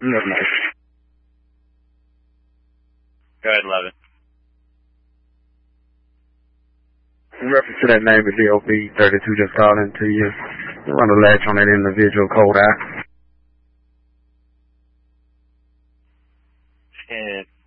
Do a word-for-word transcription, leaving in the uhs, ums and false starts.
Never mind. Go ahead, eleven. In reference to that name of D O B thirty-two just calling to you, you run a latch on that individual code out. And